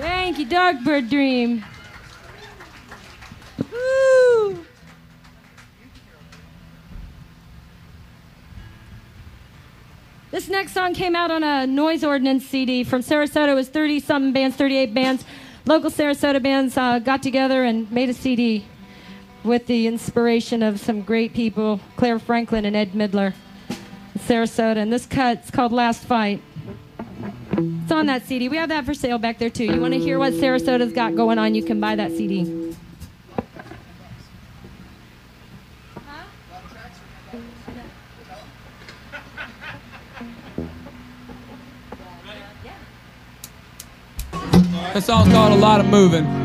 Thank you, Darkbird Dream. Woo! This next song came out on a Noise Ordinance CD from Sarasota. It was 30-something bands, 38 bands. Local Sarasota bands got together and made a CD with the inspiration of some great people, Claire Franklin and Ed Midler in Sarasota. And this cut's called Last Fight. It's on that CD. We have that for sale back there, too. You want to hear what Sarasota's got going on, you can buy that CD. This song's called A Lot of Moving.